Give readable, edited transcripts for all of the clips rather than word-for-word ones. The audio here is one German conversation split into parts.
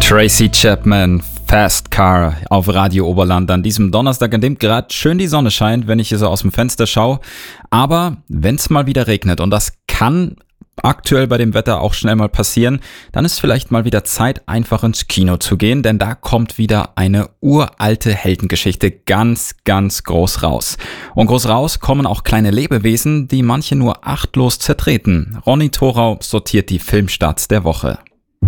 Tracy Chapman, Fast Car auf Radio Oberland an diesem Donnerstag, an dem gerade schön die Sonne scheint, wenn ich hier so aus dem Fenster schaue. Aber wenn es mal wieder regnet, und das kann aktuell bei dem Wetter auch schnell mal passieren, dann ist vielleicht mal wieder Zeit, einfach ins Kino zu gehen, denn da kommt wieder eine uralte Heldengeschichte ganz, ganz groß raus. Und groß raus kommen auch kleine Lebewesen, die manche nur achtlos zertreten. Ronny Thorau sortiert die Filmstarts der Woche.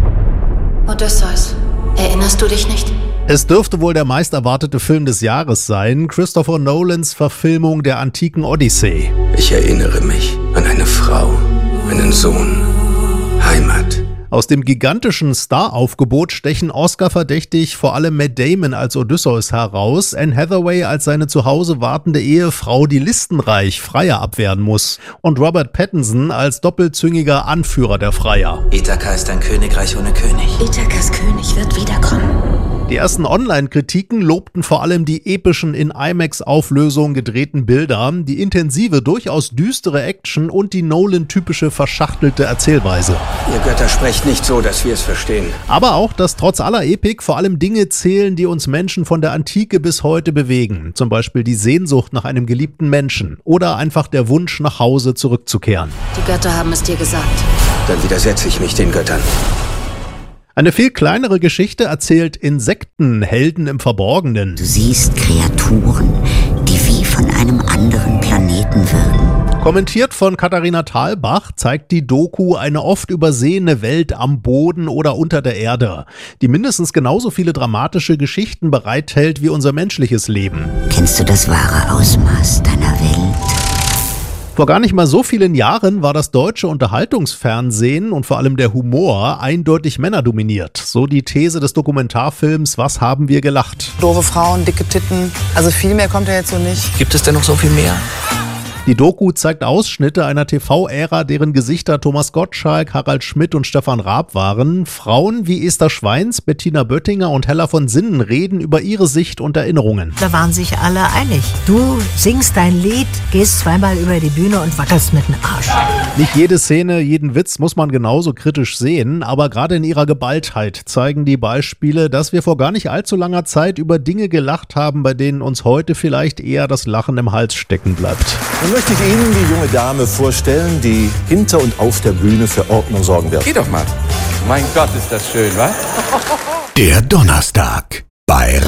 Odysseus, erinnerst du dich nicht? Es dürfte wohl der meist erwartete Film des Jahres sein, Christopher Nolans Verfilmung der antiken Odyssee. Ich erinnere mich an eine Frau, einen Sohn, Heimat. Aus dem gigantischen Star-Aufgebot stechen Oscar-verdächtig vor allem Matt Damon als Odysseus heraus, Anne Hathaway als seine zu Hause wartende Ehefrau, die listenreich Freier abwehren muss, und Robert Pattinson als doppelzüngiger Anführer der Freier. Ithaka ist ein Königreich ohne König. Ithakas König wird wiederkommen. Die ersten Online-Kritiken lobten vor allem die epischen in IMAX-Auflösung gedrehten Bilder, die intensive, durchaus düstere Action und die Nolan-typische verschachtelte Erzählweise. Ihr Götter sprecht nicht so, dass wir es verstehen. Aber auch, dass trotz aller Epik vor allem Dinge zählen, die uns Menschen von der Antike bis heute bewegen. Zum Beispiel die Sehnsucht nach einem geliebten Menschen oder einfach der Wunsch, nach Hause zurückzukehren. Die Götter haben es dir gesagt. Dann widersetze ich mich den Göttern. Eine viel kleinere Geschichte erzählt Insektenhelden im Verborgenen. Du siehst Kreaturen, die wie von einem anderen Planeten wirken. Kommentiert von Katharina Thalbach zeigt die Doku eine oft übersehene Welt am Boden oder unter der Erde, die mindestens genauso viele dramatische Geschichten bereithält wie unser menschliches Leben. Kennst du das wahre Ausmaß deiner Welt? Vor gar nicht mal so vielen Jahren war das deutsche Unterhaltungsfernsehen und vor allem der Humor eindeutig männerdominiert. So die These des Dokumentarfilms Was haben wir gelacht? Doofe Frauen, dicke Titten. Also viel mehr kommt ja jetzt so nicht. Gibt es denn noch so viel mehr? Die Doku zeigt Ausschnitte einer TV-Ära, deren Gesichter Thomas Gottschalk, Harald Schmidt und Stefan Raab waren. Frauen wie Esther Schweins, Bettina Böttinger und Hella von Sinnen reden über ihre Sicht und Erinnerungen. Da waren sich alle einig. Du singst dein Lied, gehst zweimal über die Bühne und wackelst mit dem Arsch. Nicht jede Szene, jeden Witz muss man genauso kritisch sehen, aber gerade in ihrer Geballtheit zeigen die Beispiele, dass wir vor gar nicht allzu langer Zeit über Dinge gelacht haben, bei denen uns heute vielleicht eher das Lachen im Hals stecken bleibt. Nun möchte ich Ihnen die junge Dame vorstellen, die hinter und auf der Bühne für Ordnung sorgen wird. Geh doch mal. Mein Gott, ist das schön, was? Der Donnerstag bei